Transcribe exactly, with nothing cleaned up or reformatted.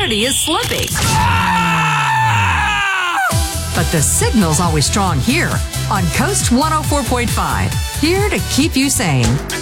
humanity is slipping. But the signal's always strong here on Coast one oh four point five. Here to keep you sane.